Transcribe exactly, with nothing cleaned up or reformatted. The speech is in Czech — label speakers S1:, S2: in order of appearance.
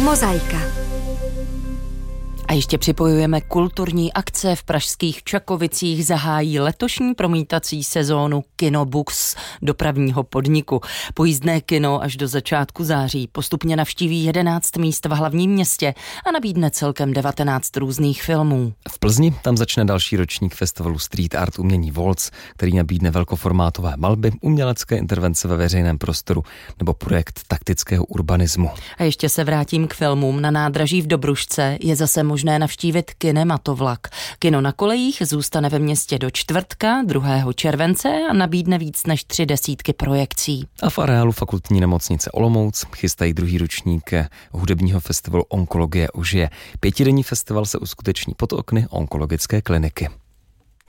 S1: Mozaika.
S2: A ještě připojujeme kulturní akce. V pražských Čakovicích zahájí letošní promítací sezónu Kinobus dopravního podniku. Pojízdné kino až do začátku září postupně navštíví jedenáct míst v hlavním městě a nabídne celkem devatenáct různých filmů.
S3: V Plzni tam začne další ročník festivalu Street Art umění Waltz, který nabídne velkoformátové malby, umělecké intervence ve veřejném prostoru nebo projekt taktického urbanismu.
S2: A ještě se vrátím k filmům. Na nádraží v Dobrušce je zase možné navštívit Kinematovlak. Kino na kolejích zůstane ve městě do čtvrtka, druhého července a nabídne víc než tři desítky projekcí.
S3: A v areálu Fakultní nemocnice Olomouc chystají druhý ročník hudebního festivalu Onkologie ožije. Pětidenní festival se uskuteční pod okny onkologické kliniky.